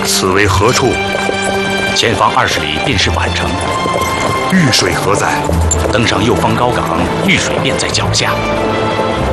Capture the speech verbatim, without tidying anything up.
此为何处？ 前方二十里便是宛城。 玉水何在？ 登上右方高岗，玉水便在脚下。